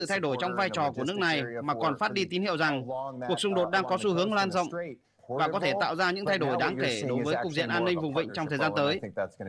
Sự thay đổi trong vai trò của nước này mà còn phát đi tín hiệu rằng cuộc xung đột đang có xu hướng lan rộng và có thể tạo ra những thay đổi đáng kể đối với cục diện an ninh vùng vịnh trong thời gian tới.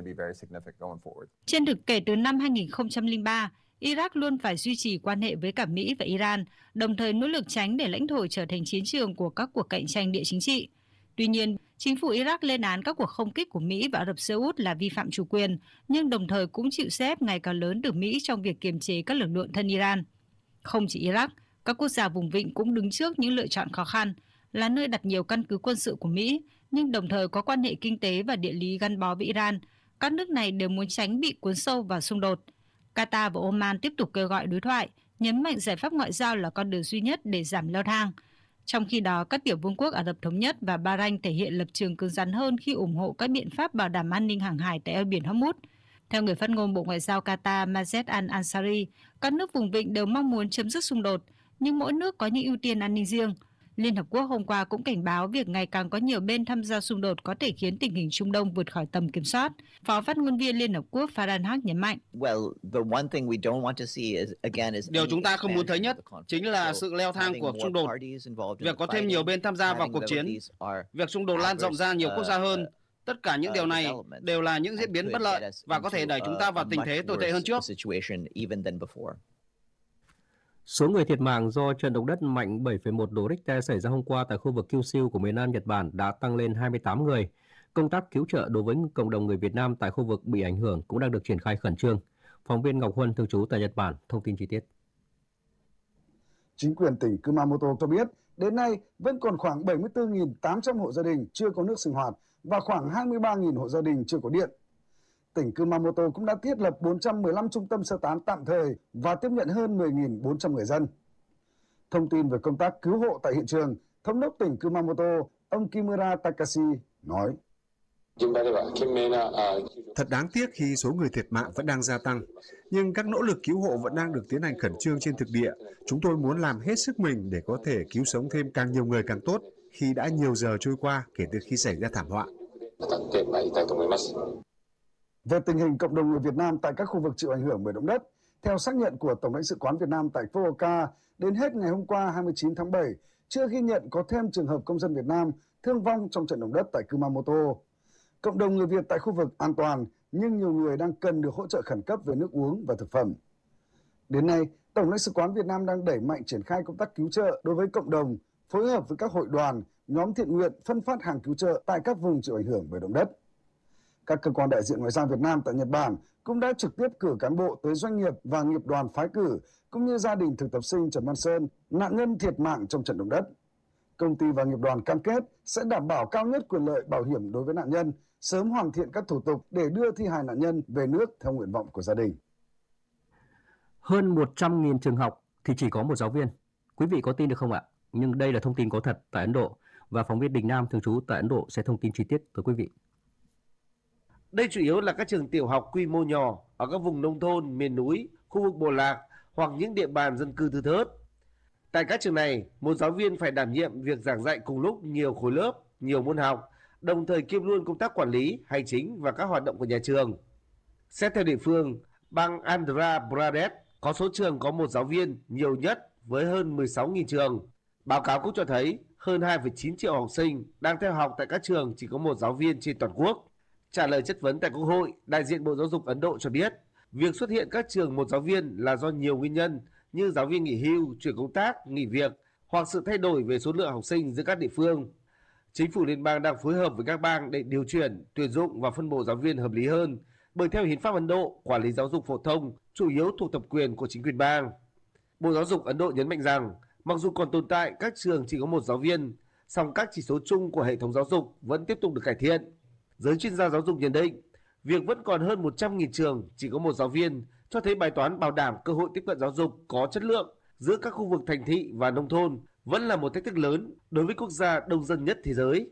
Trên thực kể từ năm 2003, Iraq luôn phải duy trì quan hệ với cả Mỹ và Iran, đồng thời nỗ lực tránh để lãnh thổ trở thành chiến trường của các cuộc cạnh tranh địa chính trị. Tuy nhiên, chính phủ Iraq lên án các cuộc không kích của Mỹ và Ả Rập Xê Út là vi phạm chủ quyền, nhưng đồng thời cũng chịu xếp ngày càng lớn từ Mỹ trong việc kiềm chế các lực lượng thân Iran. Không chỉ Iraq, các quốc gia vùng vịnh cũng đứng trước những lựa chọn khó khăn, là nơi đặt nhiều căn cứ quân sự của Mỹ, nhưng đồng thời có quan hệ kinh tế và địa lý gắn bó với Iran. Các nước này đều muốn tránh bị cuốn sâu vào xung đột. Qatar và Oman tiếp tục kêu gọi đối thoại, nhấn mạnh giải pháp ngoại giao là con đường duy nhất để giảm leo thang. Trong khi đó, các tiểu vương quốc Ả Rập Thống Nhất và Bahrain thể hiện lập trường cứng rắn hơn khi ủng hộ các biện pháp bảo đảm an ninh hàng hải tại eo biển Hormuz. Theo người phát ngôn Bộ Ngoại giao Qatar Majed Al-Ansari, các nước vùng vịnh đều mong muốn chấm dứt xung đột, nhưng mỗi nước có những ưu tiên an ninh riêng. Liên Hợp Quốc hôm qua cũng cảnh báo việc ngày càng có nhiều bên tham gia xung đột có thể khiến tình hình Trung Đông vượt khỏi tầm kiểm soát. Phó phát ngôn viên Liên Hợp Quốc Farhan Haq nhấn mạnh. Điều chúng ta không muốn thấy nhất chính là sự leo thang của xung đột, việc có thêm nhiều bên tham gia vào cuộc chiến, việc xung đột lan rộng ra nhiều quốc gia hơn. Tất cả những điều này đều là những diễn biến bất lợi và có thể đẩy chúng ta vào tình thế tồi tệ hơn trước. Số người thiệt mạng do trận động đất mạnh 7,1 độ Richter xảy ra hôm qua tại khu vực Kyushu của miền Nam Nhật Bản đã tăng lên 28 người. Công tác cứu trợ đối với cộng đồng người Việt Nam tại khu vực bị ảnh hưởng cũng đang được triển khai khẩn trương. Phóng viên Ngọc Huân thường trú tại Nhật Bản thông tin chi tiết. Chính quyền tỉnh Kumamoto cho biết, đến nay vẫn còn khoảng 74.800 hộ gia đình chưa có nước sinh hoạt và khoảng 23.000 hộ gia đình chưa có điện. Tỉnh Kumamoto cũng đã thiết lập 415 trung tâm sơ tán tạm thời và tiếp nhận hơn 10.400 người dân. Thông tin về công tác cứu hộ tại hiện trường, Thống đốc tỉnh Kumamoto, ông Kimura Takashi nói: Thật đáng tiếc khi số người thiệt mạng vẫn đang gia tăng, nhưng các nỗ lực cứu hộ vẫn đang được tiến hành khẩn trương trên thực địa. Chúng tôi muốn làm hết sức mình để có thể cứu sống thêm càng nhiều người càng tốt khi đã nhiều giờ trôi qua kể từ khi xảy ra thảm họa. Về tình hình cộng đồng người Việt Nam tại các khu vực chịu ảnh hưởng bởi động đất, theo xác nhận của Tổng lãnh sự quán Việt Nam tại Fukuoka, đến hết ngày hôm qua 29 tháng 7, chưa ghi nhận có thêm trường hợp công dân Việt Nam thương vong trong trận động đất tại Kumamoto. Cộng đồng người Việt tại khu vực an toàn, nhưng nhiều người đang cần được hỗ trợ khẩn cấp về nước uống và thực phẩm. Đến nay, Tổng lãnh sự quán Việt Nam đang đẩy mạnh triển khai công tác cứu trợ đối với cộng đồng, phối hợp với các hội đoàn, nhóm thiện nguyện phân phát hàng cứu trợ tại các vùng chịu ảnh hưởng bởi động đất. Các cơ quan đại diện ngoại giao Việt Nam tại Nhật Bản cũng đã trực tiếp cử cán bộ tới doanh nghiệp và nghiệp đoàn phái cử, cũng như gia đình thực tập sinh Trần Văn Sơn, nạn nhân thiệt mạng trong trận động đất. Công ty và nghiệp đoàn cam kết sẽ đảm bảo cao nhất quyền lợi bảo hiểm đối với nạn nhân, sớm hoàn thiện các thủ tục để đưa thi hài nạn nhân về nước theo nguyện vọng của gia đình. Hơn 100.000 trường học thì chỉ có một giáo viên. Quý vị có tin được không ạ? Nhưng đây là thông tin có thật tại Ấn Độ, và phóng viên Đình Nam thường trú tại Ấn Độ sẽ thông tin chi tiết tới quý vị. Đây chủ yếu là các trường tiểu học quy mô nhỏ ở các vùng nông thôn, miền núi, khu vực bộ lạc hoặc những địa bàn dân cư thưa thớt. Tại các trường này, một giáo viên phải đảm nhiệm việc giảng dạy cùng lúc nhiều khối lớp, nhiều môn học, đồng thời kiêm luôn công tác quản lý, hành chính và các hoạt động của nhà trường. Xét theo địa phương, bang Andhra Pradesh có số trường có một giáo viên nhiều nhất với hơn 16.000 trường. Báo cáo cũng cho thấy hơn 2,9 triệu học sinh đang theo học tại các trường chỉ có một giáo viên trên toàn quốc. Trả lời chất vấn tại Quốc hội, đại diện Bộ Giáo dục Ấn Độ cho biết, việc xuất hiện các trường một giáo viên là do nhiều nguyên nhân như giáo viên nghỉ hưu, chuyển công tác, nghỉ việc hoặc sự thay đổi về số lượng học sinh giữa các địa phương. Chính phủ liên bang đang phối hợp với các bang để điều chuyển, tuyển dụng và phân bổ giáo viên hợp lý hơn, bởi theo Hiến pháp Ấn Độ, quản lý giáo dục phổ thông chủ yếu thuộc thẩm quyền của chính quyền bang. Bộ Giáo dục Ấn Độ nhấn mạnh rằng, mặc dù còn tồn tại các trường chỉ có một giáo viên, song các chỉ số chung của hệ thống giáo dục vẫn tiếp tục được cải thiện. Giới chuyên gia giáo dục nhận định, việc vẫn còn hơn 100.000 trường chỉ có một giáo viên cho thấy bài toán bảo đảm cơ hội tiếp cận giáo dục có chất lượng giữa các khu vực thành thị và nông thôn vẫn là một thách thức lớn đối với quốc gia đông dân nhất thế giới.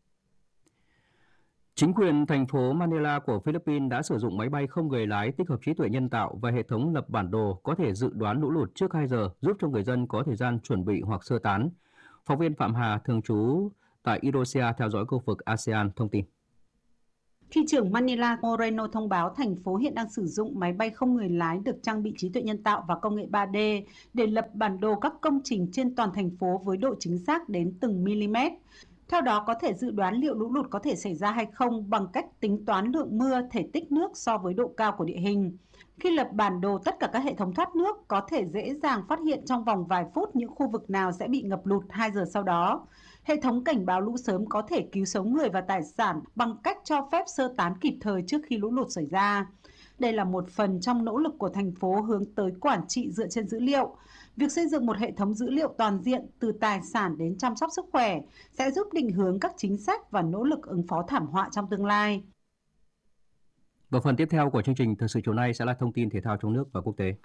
Chính quyền thành phố Manila của Philippines đã sử dụng máy bay không người lái tích hợp trí tuệ nhân tạo và hệ thống lập bản đồ có thể dự đoán lũ lụt trước 2 giờ, giúp cho người dân có thời gian chuẩn bị hoặc sơ tán. Phóng viên Phạm Hà thường trú tại Indonesia theo dõi khu vực ASEAN thông tin. Thị trưởng Manila Moreno thông báo thành phố hiện đang sử dụng máy bay không người lái được trang bị trí tuệ nhân tạo và công nghệ 3D để lập bản đồ các công trình trên toàn thành phố với độ chính xác đến từng mm. Theo đó, có thể dự đoán liệu lũ lụt có thể xảy ra hay không bằng cách tính toán lượng mưa, thể tích nước so với độ cao của địa hình. Khi lập bản đồ tất cả các hệ thống thoát nước, có thể dễ dàng phát hiện trong vòng vài phút những khu vực nào sẽ bị ngập lụt 2 giờ sau đó. Hệ thống cảnh báo lũ sớm có thể cứu sống người và tài sản bằng cách cho phép sơ tán kịp thời trước khi lũ lụt xảy ra. Đây là một phần trong nỗ lực của thành phố hướng tới quản trị dựa trên dữ liệu. Việc xây dựng một hệ thống dữ liệu toàn diện từ tài sản đến chăm sóc sức khỏe sẽ giúp định hướng các chính sách và nỗ lực ứng phó thảm họa trong tương lai. Và phần tiếp theo của chương trình Thời sự chiều nay sẽ là thông tin thể thao trong nước và quốc tế.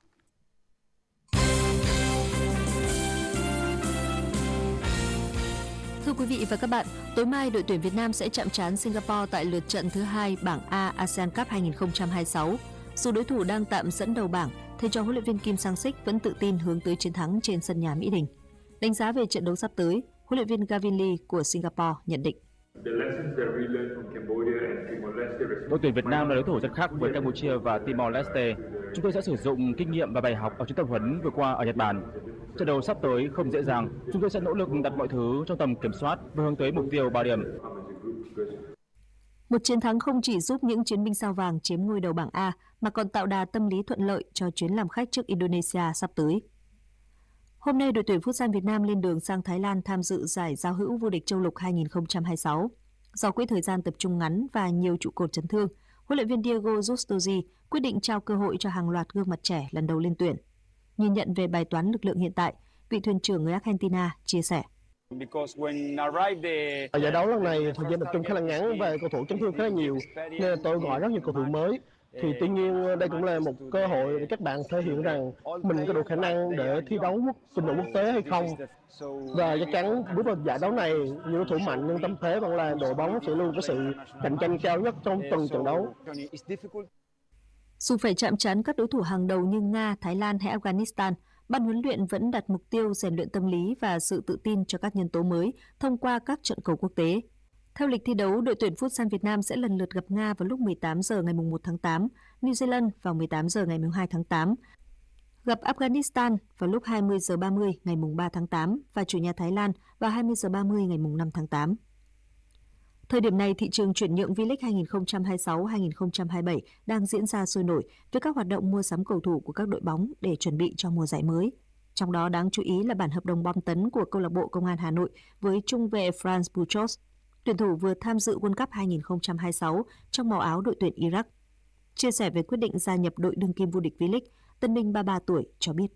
Thưa quý vị và các bạn, tối mai đội tuyển Việt Nam sẽ chạm trán Singapore tại lượt trận thứ 2 bảng A ASEAN Cup 2026. Dù đối thủ đang tạm dẫn đầu bảng, thầy trò huấn luyện viên Kim Sang-sik vẫn tự tin hướng tới chiến thắng trên sân nhà Mỹ Đình. Đánh giá về trận đấu sắp tới, huấn luyện viên Gavin Lee của Singapore nhận định. Đội tuyển Việt Nam là đối thủ rất khác với Campuchia và Timor-Leste. Chúng tôi sẽ sử dụng kinh nghiệm và bài học ở chuyến tập huấn vừa qua ở Nhật Bản. Trận đấu sắp tới không dễ dàng, chúng tôi sẽ nỗ lực đặt mọi thứ trong tầm kiểm soát và hướng tới mục tiêu 3 điểm. Một chiến thắng không chỉ giúp những chiến binh sao vàng chiếm ngôi đầu bảng A mà còn tạo đà tâm lý thuận lợi cho chuyến làm khách trước Indonesia sắp tới. Hôm nay, đội tuyển Futsal Việt Nam lên đường sang Thái Lan tham dự giải giao hữu vô địch châu lục 2026. Do quỹ thời gian tập trung ngắn và nhiều trụ cột chấn thương, huấn luyện viên Diego Justosi quyết định trao cơ hội cho hàng loạt gương mặt trẻ lần đầu lên tuyển. Nhìn nhận về bài toán lực lượng hiện tại, vị thuyền trưởng người Argentina chia sẻ. Giải đấu lần này thời gian tập trung khá là ngắn và cầu thủ chấn thương khá là nhiều, nên là tôi gọi rất nhiều cầu thủ mới. Thì tuy nhiên đây cũng là một cơ hội để các bạn thể hiện rằng mình có đủ khả năng để thi đấu trình độ quốc tế hay không. Và chắc chắn bước vào giải đấu này, nhiều đối thủ mạnh nhưng tâm thế vẫn là đội bóng sẽ luôn có sự cạnh tranh cao nhất trong từng trận đấu. Dù phải chạm trán các đối thủ hàng đầu như Nga, Thái Lan hay Afghanistan, ban huấn luyện vẫn đặt mục tiêu rèn luyện tâm lý và sự tự tin cho các nhân tố mới thông qua các trận cầu quốc tế. Theo lịch thi đấu, đội tuyển Futsal Việt Nam sẽ lần lượt gặp Nga vào lúc 18 giờ ngày 1 tháng 8, New Zealand vào 18 giờ ngày 2 tháng 8, gặp Afghanistan vào lúc 20 giờ 30 ngày 3 tháng 8 và chủ nhà Thái Lan vào 20 giờ 30 ngày 5 tháng 8. Thời điểm này, thị trường chuyển nhượng V-League 2026-2027 đang diễn ra sôi nổi với các hoạt động mua sắm cầu thủ của các đội bóng để chuẩn bị cho mùa giải mới. Trong đó đáng chú ý là bản hợp đồng bom tấn của câu lạc bộ Công an Hà Nội với trung vệ Franz Buchos, tuyển thủ vừa tham dự World Cup 2026 trong màu áo đội tuyển Iraq. Chia sẻ về quyết định gia nhập đội đương kim vô địch V-League, Tân Minh 33 tuổi cho biết.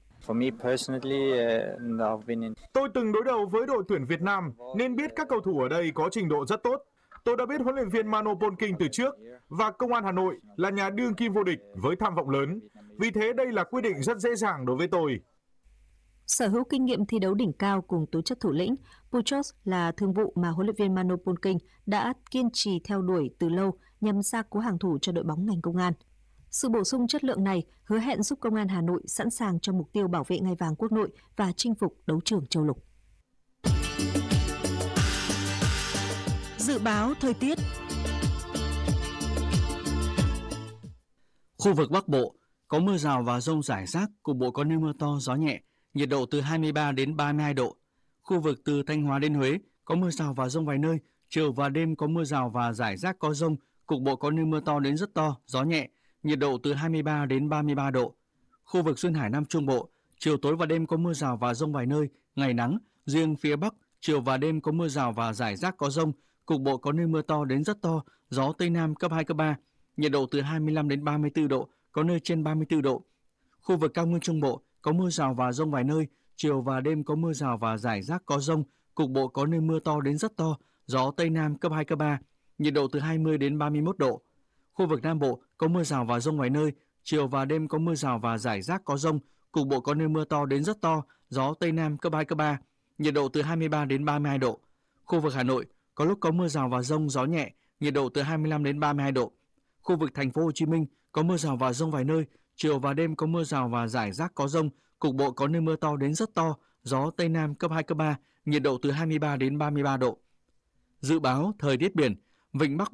Tôi từng đối đầu với đội tuyển Việt Nam nên biết các cầu thủ ở đây có trình độ rất tốt. Tôi đã biết huấn luyện viên Mano Polking từ trước và Công an Hà Nội là nhà đương kim vô địch với tham vọng lớn. Vì thế đây là quyết định rất dễ dàng đối với tôi. Sở hữu kinh nghiệm thi đấu đỉnh cao cùng tố chất thủ lĩnh, Buchos là thương vụ mà huấn luyện viên Mano Polking đã kiên trì theo đuổi từ lâu nhằm gia cố hàng thủ cho đội bóng ngành công an. Sự bổ sung chất lượng này hứa hẹn giúp Công an Hà Nội sẵn sàng cho mục tiêu bảo vệ ngai vàng quốc nội và chinh phục đấu trường châu lục. Dự báo thời tiết. Khu vực Bắc Bộ có mưa rào và dông rải rác, cục bộ có nơi mưa to, gió nhẹ, nhiệt độ từ 23 đến 32 độ. Khu vực từ Thanh Hóa đến Huế có mưa rào và dông vài nơi, chiều và đêm có mưa rào và rải rác có dông, cục bộ có nơi mưa to đến rất to, gió nhẹ, nhiệt độ từ 23 đến 33 độ. Khu vực Duyên Hải Nam Trung Bộ, chiều tối và đêm có mưa rào và dông vài nơi, ngày nắng, riêng phía Bắc, chiều và đêm có mưa rào và rải rác có dông, cục bộ có nơi mưa to đến rất to, gió Tây Nam cấp 2, cấp 3, nhiệt độ từ 25 đến 34 độ, có nơi trên 34 độ. Khu vực Cao Nguyên Trung Bộ có mưa rào và dông vài nơi, chiều và đêm có mưa rào và rải rác có dông, cục bộ có nơi mưa to đến rất to, gió Tây Nam cấp 2, cấp 3, nhiệt độ từ 20 đến 31 độ. Khu vực Nam Bộ có mưa rào và dông vài nơi, chiều và đêm có mưa rào và rải rác có dông, cục bộ có nơi mưa to đến rất to, gió Tây Nam cấp 2, cấp 3, nhiệt độ từ 23 đến 32 độ. Khu vực Hà Nội có lúc có mưa rào và dông, gió nhẹ, nhiệt độ từ 25 đến 32 độ. Khu vực Thành phố Hồ Chí Minh có mưa rào và dông vài nơi, chiều và đêm có mưa rào và rải rác có dông, cục bộ có nơi mưa to đến rất to, gió Tây Nam cấp 2, cấp 3, nhiệt độ từ 23 đến 33 độ. Dự báo thời tiết biển, vịnh Bắc Bộ,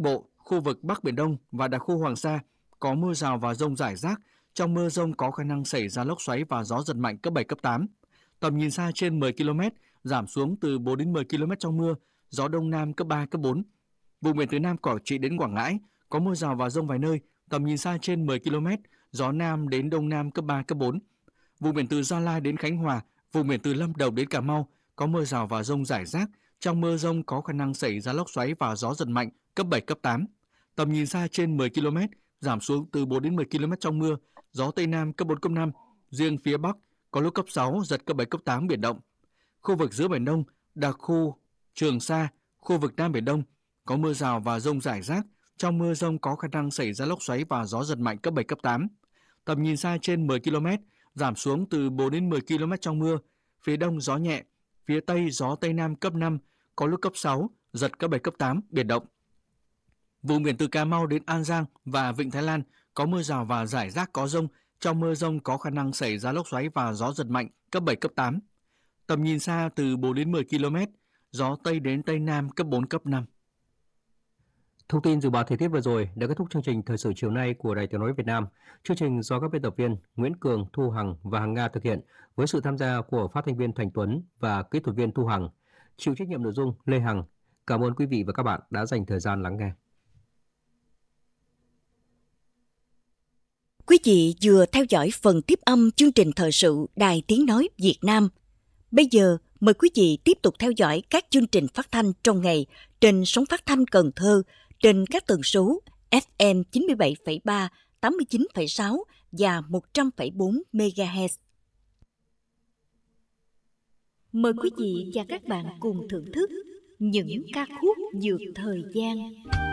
khu vực Bắc Biển Đông và đặc khu Hoàng Sa có mưa rào và dông rải rác. Trong mưa dông có khả năng xảy ra lốc xoáy và gió giật mạnh cấp 7, cấp 8. Tầm nhìn xa trên 10 km, giảm xuống từ 4 đến 10 km trong mưa, gió Đông Nam cấp 3, cấp 4. Vùng biển từ Nam Quảng Trị đến Quảng Ngãi có mưa rào và dông vài nơi, tầm nhìn xa trên 10 km, gió Nam đến Đông Nam cấp 3, cấp 4. Vùng biển từ Gia Lai đến Khánh Hòa, vùng biển từ Lâm Đồng đến Cà Mau có mưa rào và dông rải rác. Trong mưa dông có khả năng xảy ra lốc xoáy và gió giật mạnh cấp 7, cấp 8. Tầm nhìn xa trên 10 km, giảm xuống từ 4 đến 10 km trong mưa, gió Tây Nam cấp 4, cấp 5. Riêng phía Bắc có lúc cấp 6, giật cấp 7, cấp 8 biển động. Khu vực giữa Biển Đông, đặc khu Trường Sa, khu vực Nam Biển Đông có mưa rào và dông rải rác. Trong mưa dông có khả năng xảy ra lốc xoáy và gió giật mạnh cấp 7, cấp 8. Tầm nhìn xa trên 10 km, giảm xuống từ 4 đến 10 km trong mưa. Phía Đông gió nhẹ, phía Tây gió Tây Nam cấp 5, có lúc cấp 6, giật cấp 7, cấp 8, biển động. Vùng biển từ Cà Mau đến An Giang và Vịnh Thái Lan có mưa rào và rải rác có dông. Trong mưa dông có khả năng xảy ra lốc xoáy và gió giật mạnh cấp 7, cấp 8. Tầm nhìn xa từ 4 đến 10 km, gió Tây đến Tây Nam cấp 4, cấp 5. Thông tin dự báo thời tiết vừa rồi đã kết thúc chương trình Thời sự chiều nay của Đài Tiếng nói Việt Nam. Chương trình do các biên tập viên Nguyễn Cường, Thu Hằng và Hằng Nga thực hiện với sự tham gia của phát thanh viên Thành Tuấn và kỹ thuật viên Thu Hằng. Chịu trách nhiệm nội dung Lê Hằng. Cảm ơn quý vị và các bạn đã dành thời gian lắng nghe. Quý vị vừa theo dõi phần tiếp âm chương trình thời sự Đài Tiếng nói Việt Nam. Bây giờ mời quý vị tiếp tục theo dõi các chương trình phát thanh trong ngày trên sóng phát thanh Cần Thơ trên các tần số FM 97,3, 89,6 và 100,4 MHz. Mời quý vị và các bạn cùng thưởng thức những ca khúc vượt thời gian.